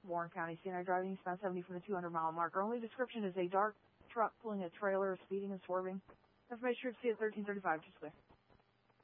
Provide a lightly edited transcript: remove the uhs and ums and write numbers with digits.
Warren County. CNI driving eastbound 70 from the 200-mile marker. Only description is a dark truck pulling a trailer, speeding and swerving. Information should see at 1335. Just clear.